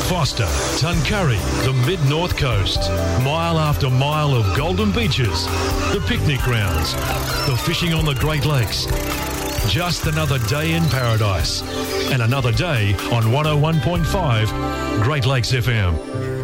Foster, Tuncurry, the mid-north coast, mile after mile of golden beaches, the picnic grounds, the fishing on the Great Lakes. Just another day in paradise and another day on 101.5 Great Lakes FM.